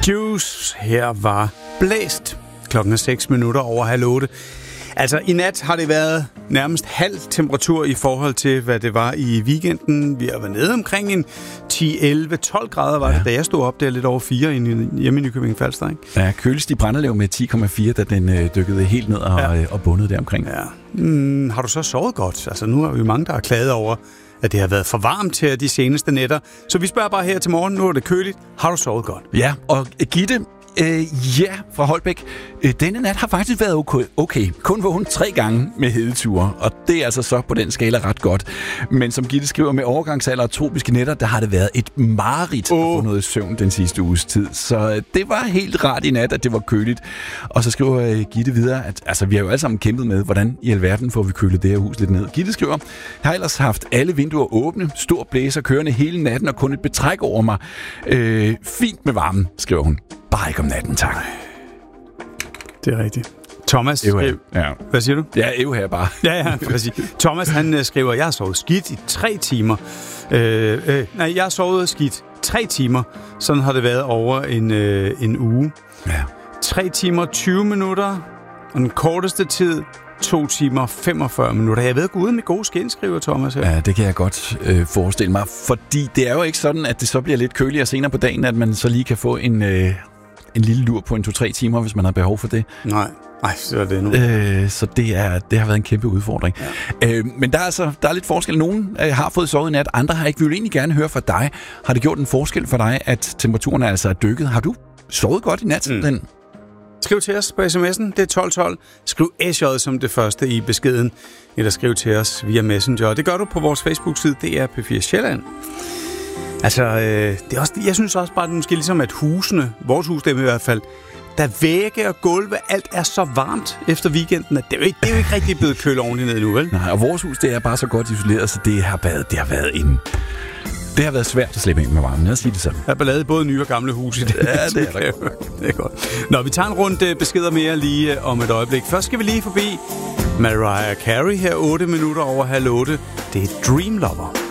Fuse. Her var Blæst. Klokken er 6:06. Altså, i nat har det været nærmest halv temperatur i forhold til, hvad det var i weekenden. Vi har været nede omkring en 10-11-12 grader, var det, da jeg stod op der lidt over 4 hjemme i Nykøbing Falster, ikke? Ja, køligst i Brænderlev med 10,4, da den dykkede helt ned og bundede der omkring. Ja. Har du så sovet godt? Altså, nu er vi mange, der har klaget over, at det har været for varmt her de seneste nætter. Så vi spørger bare her til morgen, nu er det køligt. Har du sovet godt? Ja, og Gitte, fra Holbæk. Denne nat har faktisk været okay. Kun vågen 3 gange med hedeture, og det er altså så på den skala ret godt. Men som Gitte skriver, med overgangsalder og tropiske nætter, der har det været et mareridt at få noget søvn den sidste uges tid. Så det var helt rart i nat, at det var køligt. Og så skriver Gitte videre, at altså, vi har jo alle sammen kæmpet med, hvordan i alverden får vi kølet det her hus lidt ned. Gitte skriver, jeg har ellers haft alle vinduer åbne, stor blæser kørende hele natten og kun et betræk over mig. Fint med varmen, skriver hun. Bare ikke om natten, tak. Det er rigtigt. Thomas, hvad siger du? Ja, her bare. Ja, præcis. Thomas, han skriver, jeg har sovet skidt i 3 timer. Jeg har sovet skidt 3 timer. Sådan har det været over en uge. Ja. 3 timer 20 minutter, og den korteste tid 2 timer 45 minutter. Jeg ved at gå ud med gode skin, skriver Thomas her. Ja, det kan jeg godt forestille mig, fordi det er jo ikke sådan, at det så bliver lidt køligere senere på dagen, at man så lige kan få en lille lur på 2-3 timer, hvis man har behov for det. Nej, så er det nu. Så det har været en kæmpe udfordring. Ja. Men der er lidt forskel. Nogen har fået sovet i nat, andre har ikke. Vi vil egentlig gerne høre fra dig. Har det gjort en forskel for dig, at temperaturen altså er dykket? Har du sovet godt i nat? Den? Skriv til os på sms'en, det er 1212. Skriv SJ som det første i beskeden, eller skriv til os via Messenger. Det gør du på vores Facebook-side, det er P4 Sjælland. Altså, det er også, jeg synes også bare, at det måske ligesom, at husene, vores hus dem i hvert fald, der vægge og gulve, alt er så varmt efter weekenden, at det er jo ikke rigtig blevet kølet ordentligt ned nu, vel? Nej, og vores hus, det er bare så godt isoleret, så det har været svært at slippe ind med varmen. Lad os sige det sådan. Der er ballade både nye og gamle hus i det. Ja, det er der. Det er godt. Nå, vi tager en runde beskeder mere lige om et øjeblik. Først skal vi lige forbi Mariah Carey her 8:08. Det er Dream Lover.